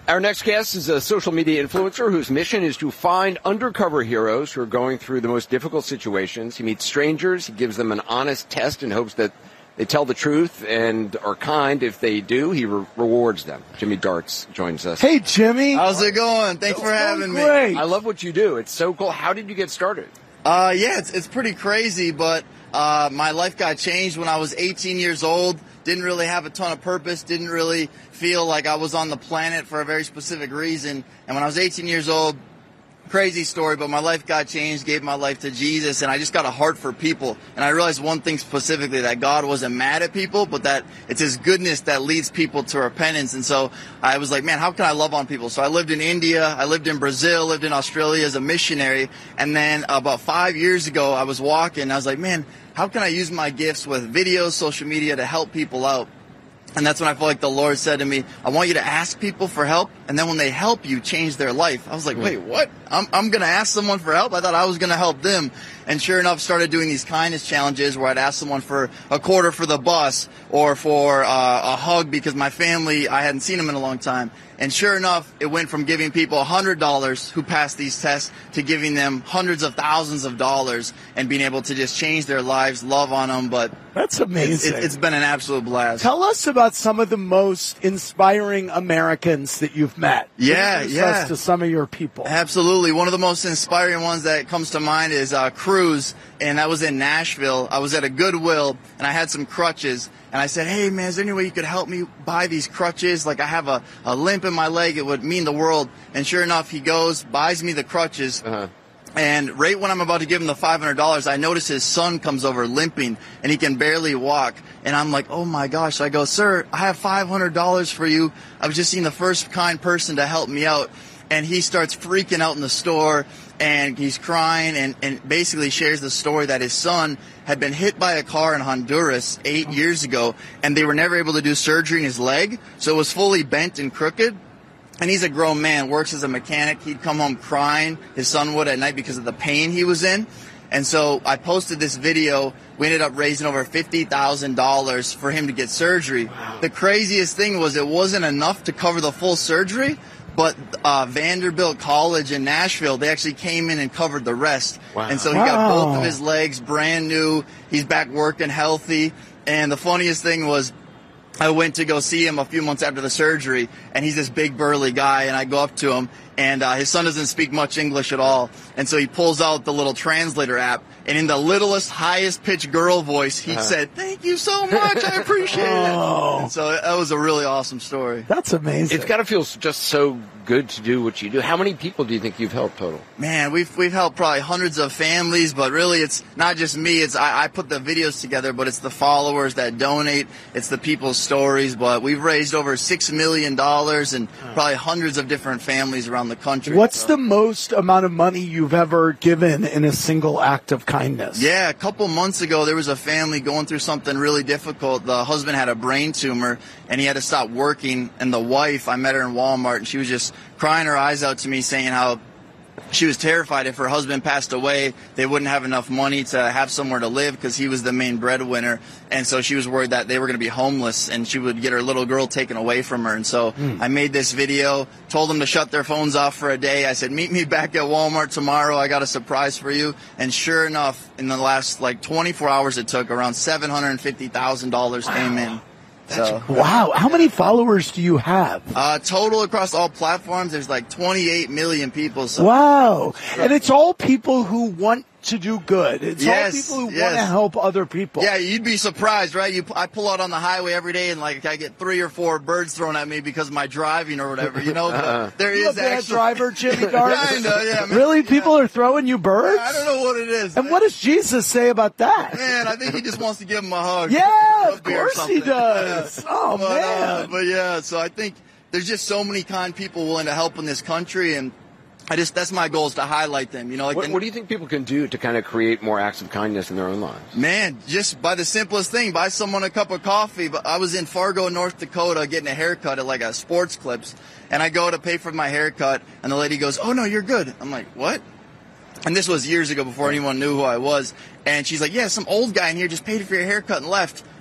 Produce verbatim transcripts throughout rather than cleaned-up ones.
Our next guest is a social media influencer whose mission is to find undercover heroes who are going through the most difficult situations. He meets strangers, he gives them an honest test in hopes that they tell the truth and are kind. If they do, he re- rewards them. Jimmy Darts joins us. Hey, Jimmy. How's it going? Thanks for having me. Great. I love what you do. It's so cool. How did you get started? Uh, yeah, it's, it's pretty crazy, but uh, my life got changed when I was eighteen years old. Didn't really have a ton of purpose. Didn't really feel like I was on the planet for a very specific reason. And when I was eighteen years old, crazy story, but my life got changed, gave my life to Jesus, and I just got a heart for people. And I realized one thing specifically, that God wasn't mad at people, but that it's His goodness that leads people to repentance. And so I was like, man, how can I love on people? So I lived in India, I lived in Brazil, lived in Australia as a missionary. And then about five years ago, I was walking, and I was like, man, how can I use my gifts with videos, social media to help people out? And that's when I felt like the Lord said to me, I want you to ask people for help, and then when they help you, change their life. I was like, wait, what? I'm, I'm going to ask someone for help? I thought I was going to help them. And sure enough, started doing these kindness challenges where I'd ask someone for a quarter for the bus or for uh, a hug because my family, I hadn't seen them in a long time. And sure enough, it went from giving people one hundred dollars who passed these tests to giving them hundreds of thousands of dollars and being able to just change their lives, love on them. But that's amazing. It's, it's been an absolute blast. Tell us about some of the most inspiring Americans that you've met. Yeah, Introduce yeah. us to some of your people. Absolutely. One of the most inspiring ones that comes to mind is uh, Cruz, and that was in Nashville. I was at a Goodwill, and I had some crutches. And I said, hey, man, is there any way you could help me buy these crutches? Like, I have a, a limp in my leg. It would mean the world. And sure enough, he goes, buys me the crutches. Uh-huh. And right when I'm about to give him the five hundred dollars, I notice his son comes over limping, and he can barely walk. And I'm like, oh, my gosh. So I go, sir, I have five hundred dollars for you. I was just seeing the first kind person to help me out. And he starts freaking out in the store, and he's crying and, and basically shares the story that his son had been hit by a car in Honduras eight years ago, and they were never able to do surgery in his leg, so it was fully bent and crooked. And he's a grown man, works as a mechanic. He'd come home crying, his son would at night, because of the pain he was in. And so I posted this video. We ended up raising over fifty thousand dollars for him to get surgery. Wow. The craziest thing was it wasn't enough to cover the full surgery, but uh, Vanderbilt College in Nashville, they actually came in and covered the rest. Wow. And so he got Wow. both of his legs brand new. He's back working healthy. And the funniest thing was, I went to go see him a few months after the surgery, and he's this big burly guy, and I go up to him, and uh, his son doesn't speak much English at all, and so he pulls out the little translator app, and in the littlest, highest-pitched girl voice, he uh-huh. said, thank you so much, I appreciate oh. it. And so that was a really awesome story. That's amazing. It's got to feel just so good to do what you do. How many people do you think you've helped total? Man, we've we've helped probably hundreds of families, but really it's not just me. It's I, I put the videos together, but it's the followers that donate. It's the people's stories. But we've raised over six million dollars and probably hundreds of different families around the country. What's so. the most amount of money you've ever given in a single act of kindness? Yeah, a couple months ago there was a family going through something really difficult. The husband had a brain tumor and he had to stop working, and the wife, I met her in Walmart, and she was just crying her eyes out to me, saying how she was terrified if her husband passed away, they wouldn't have enough money to have somewhere to live because he was the main breadwinner. And so she was worried that they were going to be homeless and she would get her little girl taken away from her. And so mm. I made this video, told them to shut their phones off for a day. I said, meet me back at Walmart tomorrow. I got a surprise for you. And sure enough, in the last like twenty-four hours it took, around seven hundred fifty thousand dollars wow. came in. So, wow. How many followers do you have? Uh, total across all platforms, there's like twenty-eight million people. So. Wow. And it's all people who want to do good. It's yes, all people who yes. want to help other people. Yeah, you'd be surprised, right? You, I pull out on the highway every day and like I get three or four birds thrown at me because of my driving or whatever, you know? Uh, there you is a bad actually driver, Jimmy Darts? Kinda, yeah. Man. Really? Yeah. People are throwing you birds? I don't know what it is. And man. What does Jesus say about that? Man, I think he just wants to give him a hug. Yeah, of course he does. Yeah. Oh, but, man. Uh, but yeah, so I think there's just so many kind people willing to help in this country, and I just, that's my goal, is to highlight them, you know. Like what, the, what do you think people can do to kind of create more acts of kindness in their own lives? Man, just by the simplest thing, buy someone a cup of coffee. But I was in Fargo, North Dakota, getting a haircut at like a Sports Clips, and I go to pay for my haircut, and the lady goes, "Oh no, you're good." I'm like, "What?" And this was years ago, before anyone knew who I was. And she's like, "Yeah, some old guy in here just paid for your haircut and left."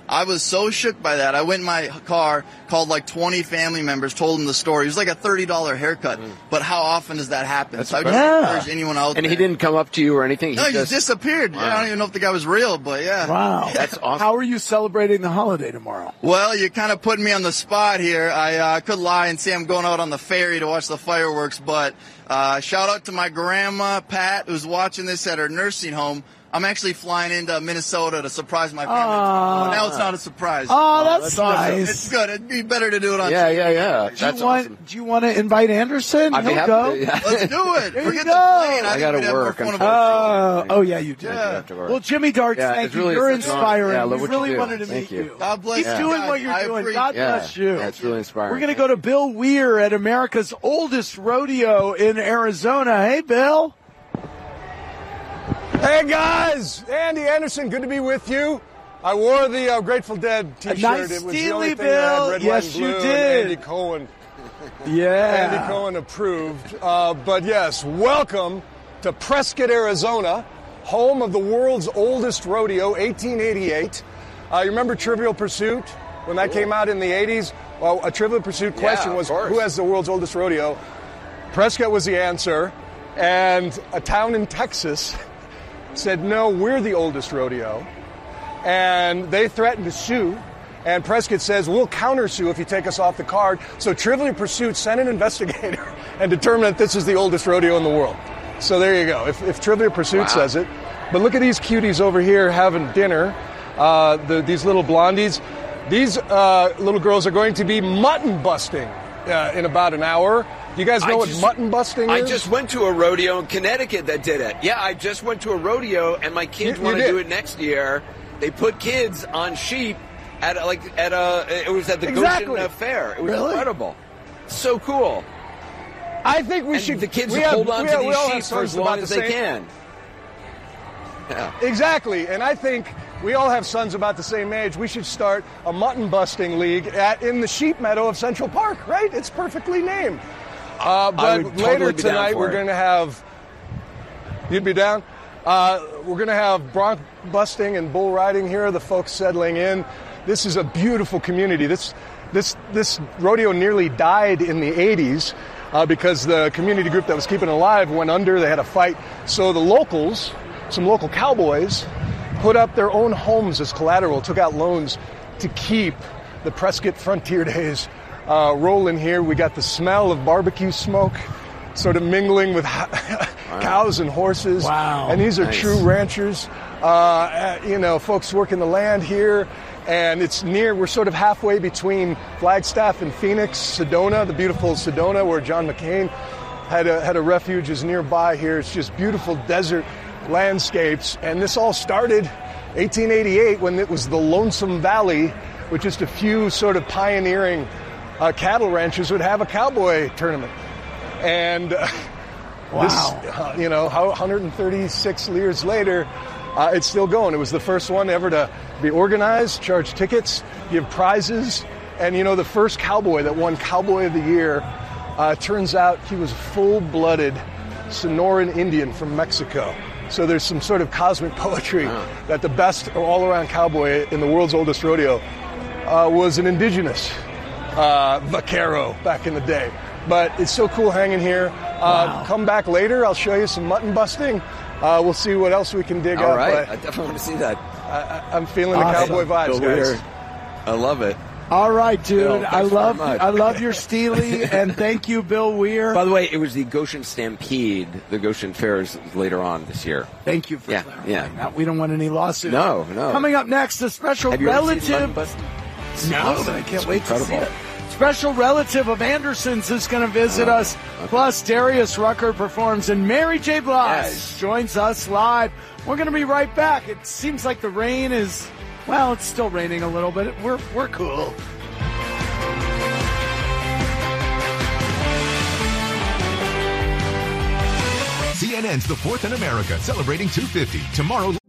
I was so shook by that. I went in my car, called like twenty family members, told them the story. It was like a thirty dollars haircut. Mm. But how often does that happen? That's so I would just yeah. encourage anyone out and there. he didn't come up to you or anything? He no, he just just disappeared. Wow. Yeah, I don't even know if the guy was real, but yeah. Wow. That's awesome. How are you celebrating the holiday tomorrow? Well, you're kind of putting me on the spot here. I uh, could lie and say I'm going out on the ferry to watch the fireworks, but uh, shout out to my grandma, Pat, who's watching this at her nursing home. I'm actually flying into Minnesota to surprise my family. Oh. Now it's not a surprise. Oh, that's, that's awesome. nice. It's good. It'd be better to do it on Yeah, T V. yeah, yeah. Do That's you want, awesome. Do you want to invite Anderson? I'd be He'll happy go. to, yeah. Let's do it. There you Forget go. the plane. I, I think gotta we'd have more work, fun unfortunately. about Oh, oh yeah, you did. Yeah. have to work. Well, Jimmy Darts, Yeah, thank it's you. really- You're it's an honor. inspiring. Yeah, I love we what you really do. wanted to Thank meet you. you. God bless Keep you doing guys. what you're I doing. appreciate God it. Yeah. bless you. Yeah, it's really inspiring. We're going to go to Bill Weir at America's oldest rodeo in Arizona. Hey, Bill. Hey guys, Andy Anderson, good to be with you. I wore the uh, Grateful Dead T-shirt. Nice it was the Steely only thing Bill. that had red, Yes, white, and you blue, did. And Andy Cohen, Yeah. Andy Cohen approved. Uh, but yes, welcome to Prescott, Arizona, home of the world's oldest rodeo, eighteen eighty-eight. Uh, you remember Trivial Pursuit when that came out in the eighties? Well, a Trivial Pursuit question of was, course. who has the world's oldest rodeo? Prescott was the answer, and a town in Texas said, no, we're the oldest rodeo. And they threatened to sue. And Prescott says, we'll countersue if you take us off the card. So Trivial Pursuit sent an investigator and determined that this is the oldest rodeo in the world. So there you go, if, if Trivial Pursuit Wow. says it. But look at these cuties over here having dinner. Uh, the, these little blondies. These uh, little girls are going to be mutton busting uh, in about an hour. Do you guys know I what just- mutton busting I is? just went to a rodeo in Connecticut that did it. Yeah, I just went to a rodeo, and my kids You- you want to did. do it next year. They put kids on sheep at a, like at a. It was at the Exactly. Goshen Fair. It was Really? incredible. So cool. I think we And should. the kids we have- hold on we to have- we these all have sheep for sons as about long the as they same- can. Yeah. Exactly, and I think we all have sons about the same age. We should start a mutton busting league at in the sheep meadow of Central Park, right? It's perfectly named. Uh, but would totally later be down tonight, for we're it. going to have. You'd be down. Uh, we're going to have bronc busting and bull riding here. The folks settling in. This is a beautiful community. This this this rodeo nearly died in the eighties uh, because the community group that was keeping it alive went under. They had a fight. So the locals, some local cowboys, put up their own homes as collateral, took out loans to keep the Prescott Frontier Days uh, rolling here. We got the smell of barbecue smoke sort of mingling with cows and horses. Wow. And these are Nice. true ranchers. Uh, you know, folks working the land here. And it's near, we're sort of halfway between Flagstaff and Phoenix. Sedona, the beautiful Sedona, where John McCain had a, had a refuge, is nearby here. It's just beautiful desert landscapes. And this all started eighteen eighty-eight when it was the Lonesome Valley, with just a few sort of pioneering uh, cattle ranchers would have a cowboy tournament. And uh, Wow. this, uh, you know, how one hundred thirty-six years later, uh, it's still going. It was the first one ever to be organized, charge tickets, give prizes. And, you know, the first cowboy that won Cowboy of the Year, uh, turns out he was a full-blooded Sonoran Indian from Mexico. So there's some sort of cosmic poetry that the best all-around cowboy in the world's oldest rodeo uh, was an indigenous uh, vaquero back in the day. But it's so cool hanging here. Uh, Wow. Come back later. I'll show you some mutton busting. Uh, we'll see what else we can dig All up. right. But I definitely want to see that. I, I'm feeling Awesome. the cowboy vibes, Bill guys. Weir. I love it. All right, dude. Bill, I thanks very love much. I love your Steely, and thank you, Bill Weir. By the way, it was the Goshen Stampede. The Goshen Fair is later on this year. Thank you for Yeah, clarifying yeah. that. We don't want any lawsuits. No, no. Coming up next, a special Have you ever seen relative. Mutton Busting? No, but I can't It's wait to see incredible. it. Special relative of Anderson's is going to visit us. Plus, Darius Rucker performs, and Mary J. Blige Yes. joins us live. We're going to be right back. It seems like the rain is, well, it's still raining a little bit. We're we're cool. C N N's The Fourth in America, celebrating two fifty. Tomorrow.